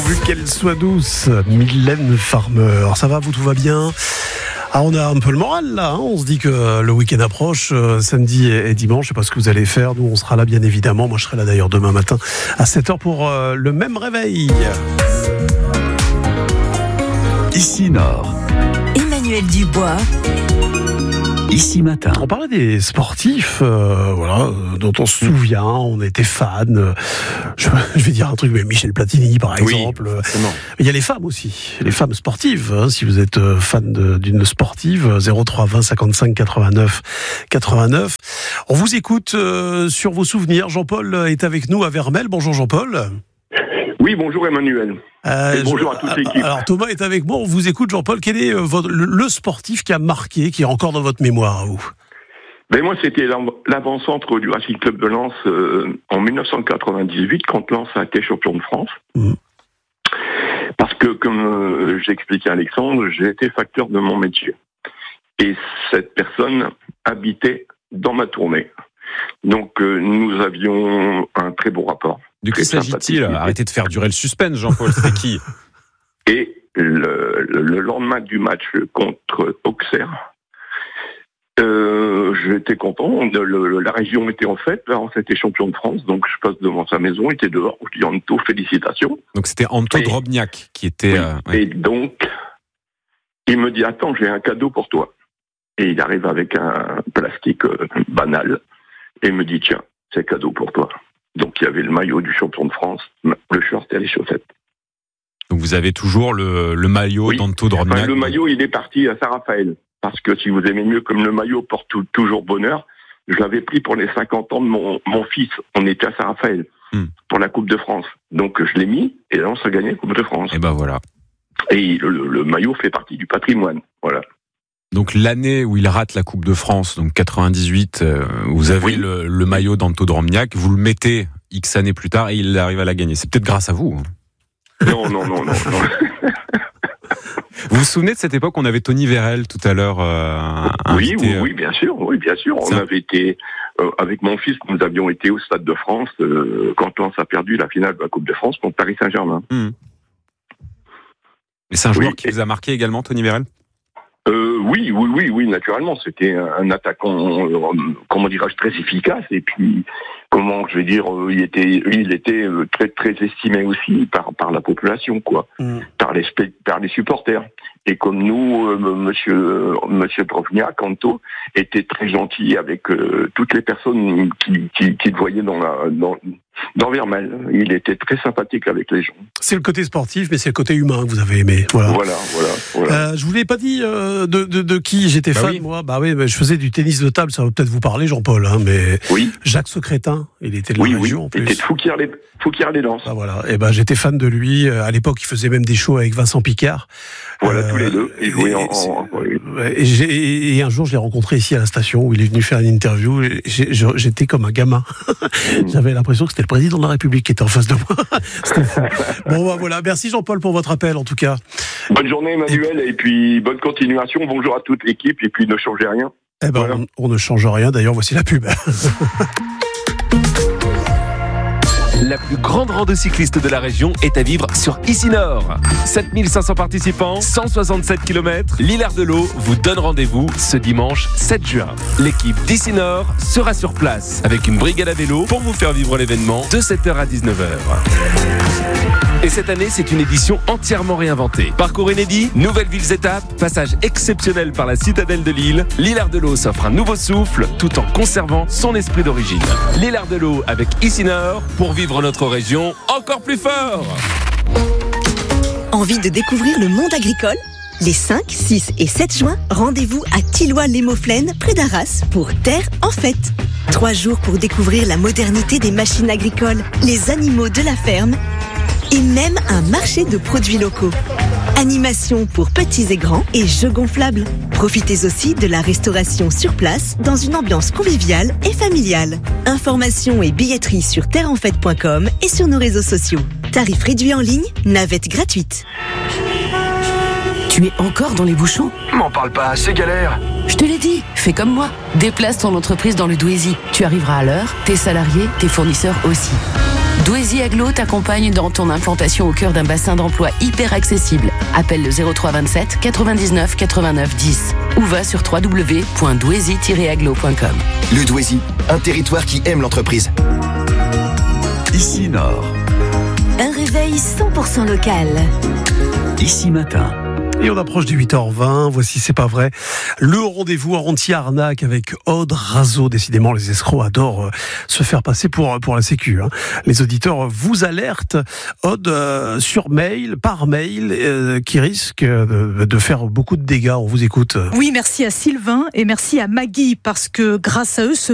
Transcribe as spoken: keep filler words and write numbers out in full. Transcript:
pourvu qu'elle soit douce. Mylène Farmer. Ça va, vous, tout va bien? Ah, on a un peu le moral là, hein. On se dit que le week-end approche, euh, samedi et, et dimanche. Je sais pas ce que vous allez faire. Nous, on sera là bien évidemment. Moi, je serai là d'ailleurs demain matin à sept heures pour euh, le même réveil. Ici Nord. Emmanuel Dubois. Ici Matin. On parlait des sportifs, euh, voilà, dont on se souvient, on était fan. Euh, je, je vais dire un truc, mais Michel Platini, par exemple. Oui, mais il y a les femmes aussi, les femmes sportives. Hein, si vous êtes fan de, d'une sportive, zéro trois vingt cinquante-cinq quatre-vingt-neuf quatre-vingt-neuf. On vous écoute euh, sur vos souvenirs. Jean-Paul est avec nous à Vermel. Bonjour Jean-Paul. Oui, bonjour Emmanuel. Euh, Et bonjour je, à toute l'équipe. Alors Thomas est avec moi, on vous écoute Jean-Paul. Quel est votre, le, le sportif qui a marqué, qui est encore dans votre mémoire à vous? Ben moi, c'était l'avant-centre du Racing Club de Lens euh, en dix-neuf cent quatre-vingt-dix-huit, quand Lens a été champion de France. Mmh. Parce que, comme euh, j'ai expliqué à Alexandre, j'ai été facteur de mon métier. Et cette personne habitait dans ma tournée. Donc, euh, nous avions un très beau rapport. De qui s'agit-il? Arrêtez de faire durer le suspense, Jean-Paul, c'est qui? Et le, le, le lendemain du match contre Auxerre, euh, j'étais content. Le, le, la région était en fête. On était champion de France, donc je passe devant sa maison. Il était dehors. Je dis Anto, félicitations. Donc c'était Anto Drobniak qui était. Oui, euh, ouais. Et donc, il me dit attends, j'ai un cadeau pour toi. Et il arrive avec un plastique euh, banal et me dit tiens, c'est cadeau pour toi. Donc il y avait le maillot du champion de France, le short et les chaussettes. Donc vous avez toujours le, le maillot oui. d'Anto Drobniak. Enfin, le maillot, il est parti à Saint-Raphaël. Parce que si vous aimez mieux, comme le maillot porte tout, toujours bonheur, je l'avais pris pour les cinquante ans de mon, mon fils. On était à Saint-Raphaël hmm. pour la Coupe de France. Donc je l'ai mis et là on s'est gagné la Coupe de France. Et ben voilà. Et le, le maillot fait partie du patrimoine. Voilà. Donc l'année où il rate la Coupe de France, donc quatre-vingt-dix-huit, euh, vous avez oui. le, le maillot d'Anto Drobniak, vous le mettez X années plus tard et il arrive à la gagner. C'est peut-être grâce à vous. Hein. Non, non, non, non. non. Vous vous souvenez de cette époque? On avait Tony Vérel tout à l'heure. Euh, oui, invité, oui, oui, bien sûr, oui, bien sûr. On avait été euh, avec mon fils, nous avions été au Stade de France euh, quand on a perdu la finale de la Coupe de France contre Paris Saint-Germain. Mmh. Mais c'est un joueur oui, qui et... vous a marqué également, Tony Vérel? Euh, oui, oui, oui, oui, naturellement. C'était un attaquant, euh, comment dirais-je, très efficace. Et puis, comment je vais dire, euh, il était, il était euh, très, très estimé aussi par par la population, quoi, mm. par les par les supporters. Et comme nous, euh, Monsieur euh, Monsieur Drobniak, Anto, était très gentil avec euh, toutes les personnes qui qui, qui le voyaient dans la dans dans Vermel. Il était très sympathique avec les gens. C'est le côté sportif, mais c'est le côté humain que vous avez aimé. Voilà, voilà, voilà. voilà. Euh, je vous l'ai pas dit euh, de, de de qui j'étais bah fan oui. moi. Bah oui, bah, je faisais du tennis de table. Ça va peut-être vous parler, Jean-Paul, hein, mais oui. Jacques Secrétin, il était de la oui, région oui. en plus. Il était de Fouquier-les Fouquier-les-Lances. Bah voilà. Et ben bah, j'étais fan de lui. À l'époque, il faisait même des shows avec Vincent Picard. Voilà, euh, tous les deux. Ils jouaient en. en... Oui. Et, j'ai, et un jour, je l'ai rencontré ici à la station où il est venu faire une interview. Et j'ai, j'étais comme un gamin. J'avais l'impression que c'était le président de la République qui était en face de moi. C'était fou. Bon, bah, voilà. Merci Jean-Paul pour votre appel, en tout cas. Bonne journée, Emmanuel, et, et puis bonne continuation. Bonjour à toute l'équipe, et puis ne changez rien. Eh ben, voilà. on, on ne change rien. D'ailleurs, voici la pub. La plus grande rando cycliste de la région est à vivre sur Ici Nord. sept mille cinq cents participants, cent soixante-sept kilomètres. L'Hilaire de l'Eau vous donne rendez-vous ce dimanche sept juin. L'équipe d'Ici Nord sera sur place avec une brigade à vélo pour vous faire vivre l'événement de sept heures à dix-neuf heures. Et cette année, c'est une édition entièrement réinventée. Parcours inédit, nouvelles villes étapes, passage exceptionnel par la citadelle de Lille. L'Hilaire de l'Eau s'offre un nouveau souffle tout en conservant son esprit d'origine. L'Hilaire de l'Eau avec Ici Nord pour vivre notre région encore plus fort. Envie de découvrir le monde agricole ? Les cinq, six et sept juin, rendez-vous à Tilloy-les-Mauflaines, près d'Arras, pour Terre en fête. Trois jours pour découvrir la modernité des machines agricoles, les animaux de la ferme et même un marché de produits locaux. Animation pour petits et grands et jeux gonflables. Profitez aussi de la restauration sur place dans une ambiance conviviale et familiale. Informations et billetterie sur terre en fête point com et sur nos réseaux sociaux. Tarifs réduits en ligne, navette gratuite. Tu es encore dans les bouchons ? M'en parle pas, c'est galère. Je te l'ai dit, fais comme moi. Déplace ton entreprise dans le Douaisis. Tu arriveras à l'heure, tes salariés, tes fournisseurs aussi. Douaisis Aglo t'accompagne dans ton implantation au cœur d'un bassin d'emploi hyper accessible. Appelle le zéro trois vingt-sept quatre-vingt-dix-neuf quatre-vingt-neuf dix ou va sur w w w point douaisis tiret aglo point com. Le Douaisis, un territoire qui aime l'entreprise. Ici Nord. Un réveil cent pour cent local. Ici Matin. Et on approche du huit heures vingt, voici C'est pas vrai. Le rendez-vous anti-arnaque avec Aude Razo. Décidément, les escrocs adorent euh, se faire passer pour, pour la sécu. Hein. Les auditeurs vous alertent, Aude, euh, sur mail, par mail, euh, qui risque de, de faire beaucoup de dégâts. On vous écoute. Oui, merci à Sylvain et merci à Maggie, parce que grâce à eux, ce